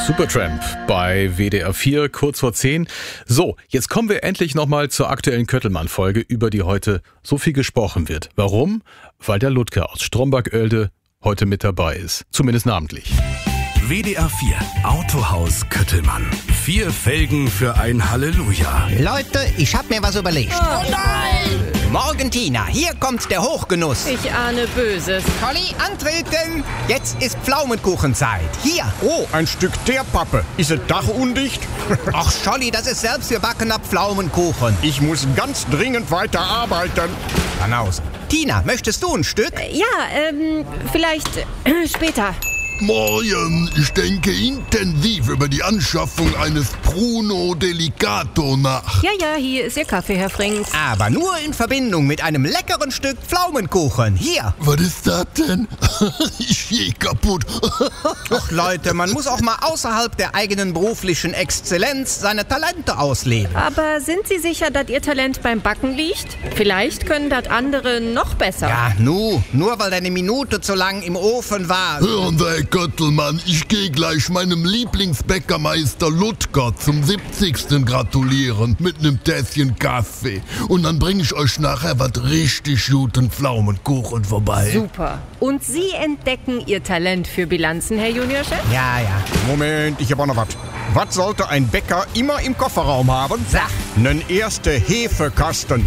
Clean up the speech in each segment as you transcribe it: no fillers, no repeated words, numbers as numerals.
Supertramp bei WDR 4, kurz vor 10. So, jetzt kommen wir endlich nochmal zur aktuellen Köttelmann-Folge, über die heute so viel gesprochen wird. Warum? Weil der Ludger aus Stromberg-Oelde heute mit dabei ist. Zumindest namentlich. WDR 4 Autohaus Köttelmann. 4 Felgen für ein Halleluja. Leute, ich hab mir was überlegt. Oh nein! Morgen, Tina, hier kommt der Hochgenuss. Ich ahne Böses. Conny, antreten! Jetzt ist Pflaumenkuchenzeit. Hier. Oh, ein Stück Teerpappe. Ist es dachundicht? Ach, Scholli, das ist selbstgebackener Pflaumenkuchen. Ich muss ganz dringend weiter arbeiten. Banause. Tina, möchtest du ein Stück? Ja, vielleicht später. Morgen, ich denke intensiv über die Anschaffung eines Bruno Delicato nach. Ja, hier ist Ihr Kaffee, Herr Frings. Aber nur in Verbindung mit einem leckeren Stück Pflaumenkuchen. Hier. Was ist das denn? Ich geh kaputt. Ach Leute, man muss auch mal außerhalb der eigenen beruflichen Exzellenz seine Talente ausleben. Aber sind Sie sicher, dass Ihr Talent beim Backen liegt? Vielleicht können das andere noch besser. Ja, nur weil deine Minute zu lang im Ofen war. Hören Sie, Herr Köttelmann, ich gehe gleich meinem Lieblingsbäckermeister Ludger zum 70. gratulieren mit nem Tässchen Kaffee. Und dann bringe ich euch nachher was richtig guten Pflaumenkuchen vorbei. Super. Und Sie entdecken Ihr Talent für Bilanzen, Herr Juniorchef? Ja. Moment, ich hab auch noch was. Was sollte ein Bäcker immer im Kofferraum haben? Sag. Nen erste Hefekasten.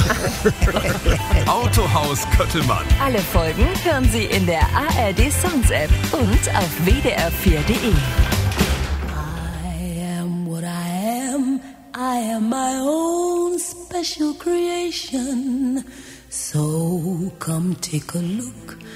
Autohaus Köttelmann. Alle Folgen hören Sie in der ARD Songs App und auf wdr4.de. I am what I am. I am my own special creation. So come take a look